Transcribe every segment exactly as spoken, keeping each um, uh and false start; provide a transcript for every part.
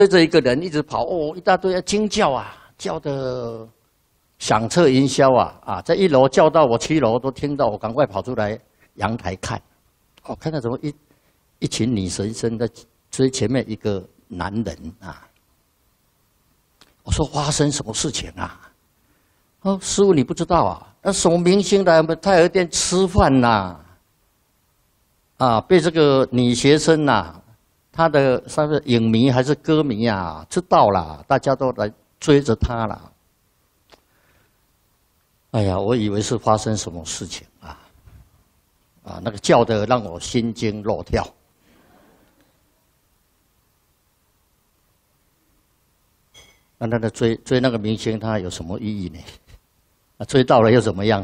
追着一个人一直跑，哦，一大堆要惊叫啊，叫的响彻云霄啊啊，在一楼叫到我七楼都听到，我赶快跑出来阳台看，哦，看到怎么一一群女神生在追前面一个男人啊。我说发生什么事情啊？哦，师父你不知道啊？那什么明星来我们太和殿吃饭呐、啊？啊，被这个女学生呐、啊，她的算是影迷还是歌迷啊，知道了，大家都来追着她了。哎呀，我以为是发生什么事情啊，啊，那个叫的让我心惊肉跳。那那个追追那个明星，他有什么意义呢？啊，追到了又怎么样？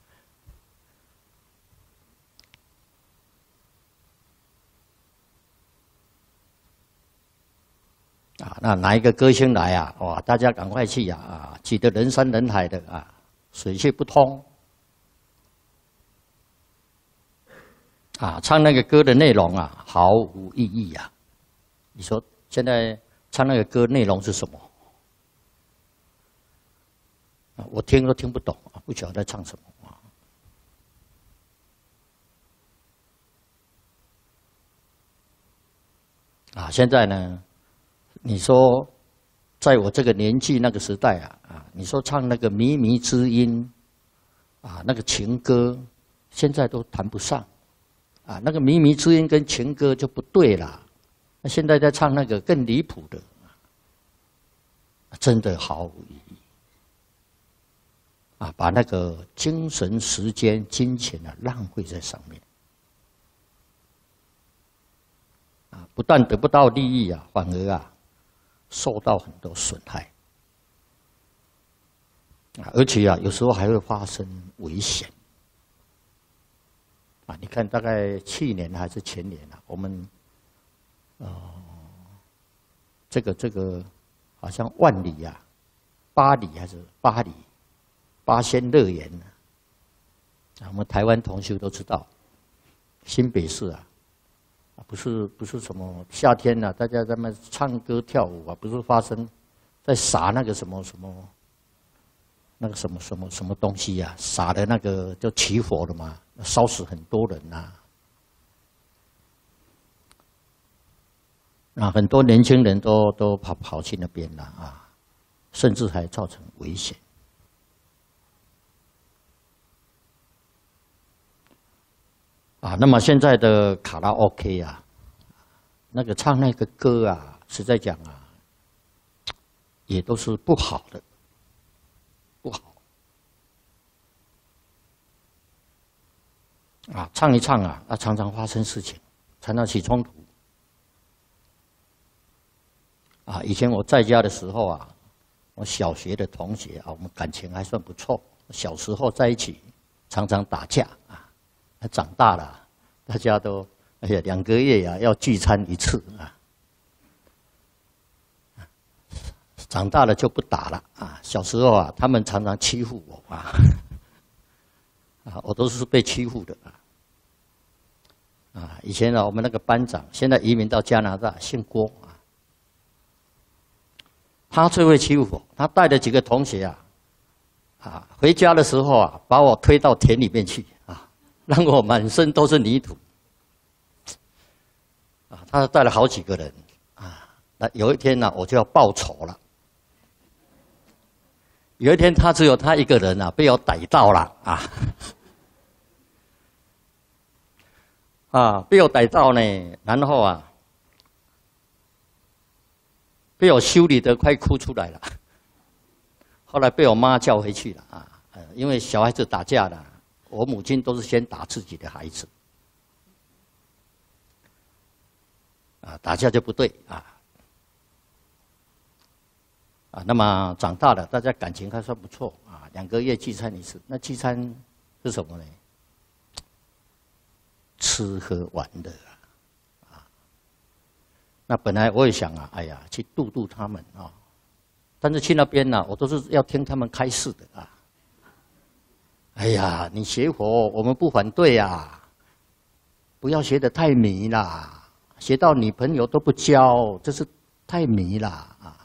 啊，那哪一个歌星来啊？哇，大家赶快去呀！啊，挤得人山人海的啊，水泄不通。啊，唱那个歌的内容啊，毫无意义啊！你说现在唱那个歌内容是什么？啊，我听都听不懂啊，不晓得在唱什么啊。啊，现在呢？你说，在我这个年纪那个时代啊，啊，你说唱那个靡靡之音，啊，那个情歌，现在都谈不上，啊，那个靡靡之音跟情歌就不对了。那现在在唱那个更离谱的，真的毫无意义。啊，把那个精神、时间、金钱啊浪费在上面，啊，不但得不到利益啊，反而啊。受到很多损害，啊，而且啊，有时候还会发生危险，啊，你看，大概去年还是前年啊，我们，呃，这个这个好像万里啊，巴黎还是巴黎，八仙乐园啊，我们台湾同学都知道，新北市啊。不是不是什么夏天呐、啊，大家在那唱歌跳舞啊，不是发生在撒那个什么什么那个什么什么什么东西呀、啊，撒的那个就起火了嘛，烧死很多人呐、啊。啊，很多年轻人都都跑跑去那边了啊，甚至还造成危险。啊，那么现在的卡拉 OK 啊，那个唱那个歌啊，实在讲啊，也都是不好的，不好。啊，唱一唱啊，啊，常常发生事情，常常起冲突。啊，以前我在家的时候啊，我小学的同学啊，我们感情还算不错，小时候在一起，常常打架啊。长大了，大家都哎呀，两个月呀、啊、要聚餐一次啊。长大了就不打了啊。小时候啊，他们常常欺负我啊，啊，我都是被欺负的啊。啊，以前啊，我们那个班长现在移民到加拿大，姓郭啊，他最会欺负我。他带着几个同学啊，啊，回家的时候啊，把我推到田里面去。让我满身都是泥土，啊！他带了好几个人，啊！那有一天呢、啊，我就要报仇了。有一天，他只有他一个人啊，被我逮到了啊！啊，被我逮到呢，然后啊，被我修理得快哭出来了。后来被我妈叫回去了啊，因为小孩子打架了。我母亲都是先打自己的孩子，啊，打架就不对啊，啊，那么长大了，大家感情还算不错啊，两个月聚餐一次。那聚餐是什么呢？吃喝玩乐啊，啊，那本来我也想啊，哎呀，去度度他们啊，但是去那边呢，我都是要听他们开示的啊。哎呀，你学佛，我们不反对呀，不要学得太迷啦，学到女朋友都不交，这是太迷了啊！